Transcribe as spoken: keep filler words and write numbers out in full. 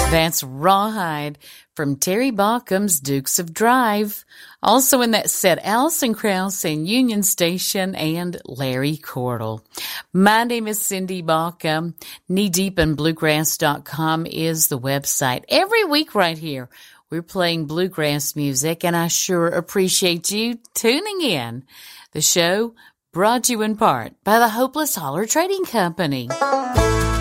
That's Rawhide from Terry Baucom's Dukes of Drive. Also in that set, Alison Krauss and Union Station and Larry Cordell. My name is Cindy Baucom. knee deep in bluegrass dot com is the website. Every week right here, we're playing bluegrass music, and I sure appreciate you tuning in. The show brought to you in part by the Hopeless Holler Trading Company.